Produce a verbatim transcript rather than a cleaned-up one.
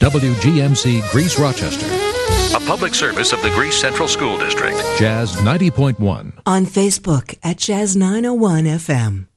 W G M C Greece Rochester. A public service of the Greece Central School District. Jazz ninety point one. On Facebook at Jazz nine oh one F M.